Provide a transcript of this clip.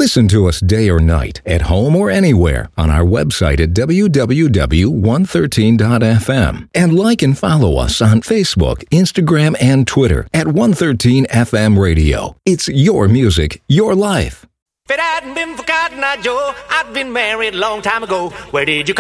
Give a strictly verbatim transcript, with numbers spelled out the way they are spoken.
Listen to us day or night, at home or anywhere, on our website at w w w dot one thirteen dot f m. And like and follow us on Facebook, Instagram, and Twitter at one thirteen F M Radio. It's your music, your life. If it hadn't been for Cotton Eye Joe, I'd been married a long time ago. Where did you come